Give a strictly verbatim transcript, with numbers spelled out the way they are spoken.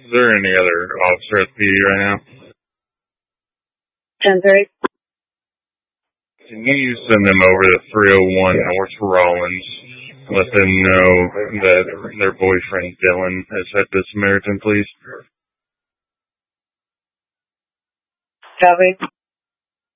Is there any other officer at the P D right now? ten three. Can you send them over to three oh one North Rollins? Let them know that their boyfriend Dylan has had the Samaritan, please. Copy.